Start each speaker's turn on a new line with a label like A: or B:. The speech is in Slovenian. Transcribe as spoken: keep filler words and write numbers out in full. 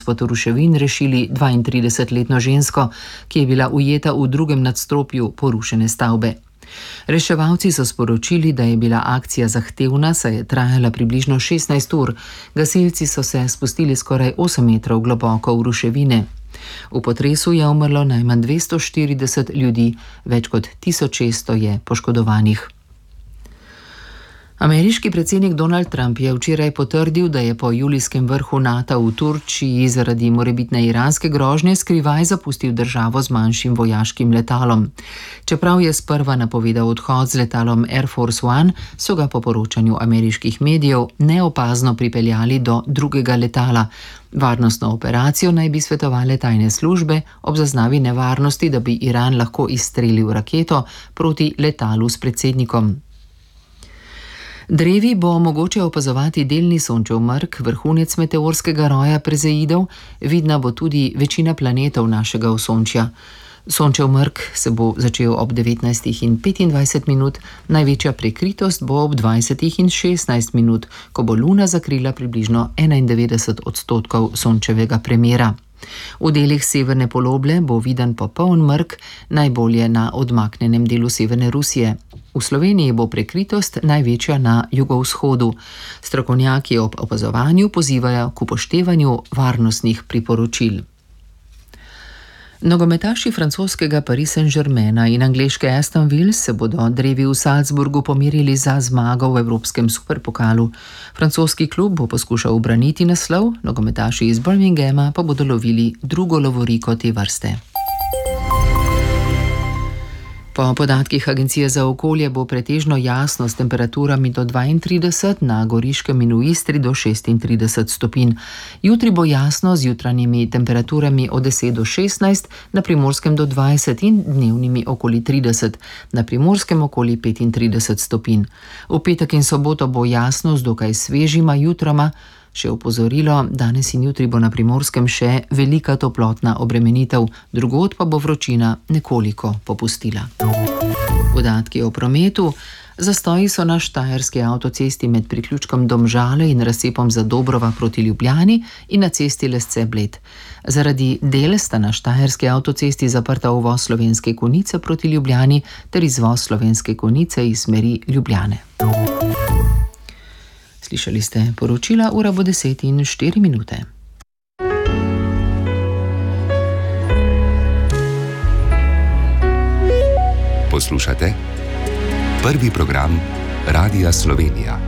A: pod ruševin rešili dvaintridesetletno žensko, ki je bila ujeta v drugem nadstropju porušene stavbe. Reševalci so sporočili, da je bila akcija zahtevna, saj je trajala približno šestnajst ur. Gasilci so se spustili skoraj osem metrov globoko v ruševine. V potresu je umrlo najmanj dvesto štirideset ljudi, več kot tisoč šeststo je poškodovanih. Ameriški predsednik Donald Trump je včeraj potrdil, da je po julijskem vrhu NATO v Turčiji zaradi morebitne iranske grožnje skrivaj zapustil državo z manjšim vojaškim letalom. Čeprav je sprva napovedal odhod z letalom Air Force One, so ga po poročanju ameriških medijev neopazno pripeljali do drugega letala. Varnostno operacijo naj bi svetovale tajne službe ob zaznavi nevarnosti, da bi Iran lahko izstrelil raketo proti letalu s predsednikom. Drevi bo mogoče opazovati delni sončev mrk, vrhunec meteorskega roja Perzeidov, vidna bo tudi večina planetov našega osončja. Sončev mrk se bo začel ob devetnajstih in petindvajset minut, največja prekritost bo ob dvajsetih in šestnajst minut, ko bo luna zakrila približno enaindevetdeset odstotkov sončevega premera. V delih severne poloble bo viden popoln mrk, najbolje na odmaknenem delu severne Rusije. V Sloveniji bo prekritost največja na jugovzhodu. Strokovnjaki ob opazovanju pozivajo k upoštevanju varnostnih priporočil. Nogometaši francoskega Paris Saint-Germaina in angleške Aston Villa se bodo drevi v Salzburgu pomirili za zmago v evropskem superpokalu. Francoski klub bo poskušal ubraniti naslov, nogometaši iz Birminghama pa bodo lovili drugo lovoriko te vrste. Po podatkih Agencije za okolje bo pretežno jasno s temperaturami do dvaintrideset, na Goriškem in v Istri do šestintrideset stopinj. Jutri bo jasno z jutranjimi temperaturami od deset do šestnajst, na Primorskem do dvajset in dnevnimi okoli trideset, na Primorskem okoli petintrideset stopinj. V petek in soboto bo jasno z dokaj svežima jutroma. Še opozorilo, danes in jutri bo na Primorskem še velika toplotna obremenitev, drugod pa bo vročina nekoliko popustila. Podatki o prometu. Zastoji so na štajerski avtocesti med priključkom Domžale in razcepom Zadobrova proti Ljubljani in na cesti Lesce-Bled. Zaradi del sta na štajerski avtocesti zaprta uvoz Slovenske Konjice proti Ljubljani ter izvoz Slovenske Konjice iz smeri Ljubljane. Slišali ste poročila, ura bo deset in štiri minute.
B: Poslušate prvi program Radia Slovenija.